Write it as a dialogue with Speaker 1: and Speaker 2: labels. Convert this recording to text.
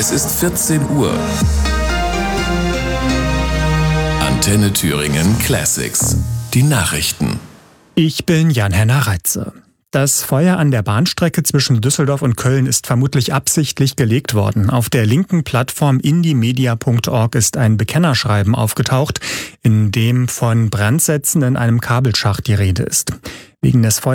Speaker 1: Es ist 14 Uhr. Antenne Thüringen Classics. Die Nachrichten.
Speaker 2: Ich bin Jan-Henner Reitze. Das Feuer an der Bahnstrecke zwischen Düsseldorf und Köln ist vermutlich absichtlich gelegt worden. Auf der linken Plattform indiemedia.org ist ein Bekennerschreiben aufgetaucht, in dem von Brandsätzen in einem Kabelschacht die Rede ist. Wegen des